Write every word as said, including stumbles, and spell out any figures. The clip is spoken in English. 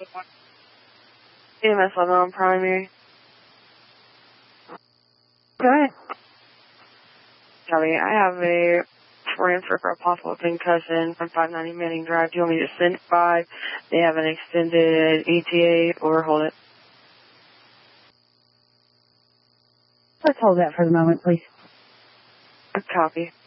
E M S level on primary. Go ahead. Copy. I have a transfer for a possible concussion from five ninety Manning Drive. Do you want me to send it by? They have an extended E T A or hold it? Let's hold that for the moment, please. Copy.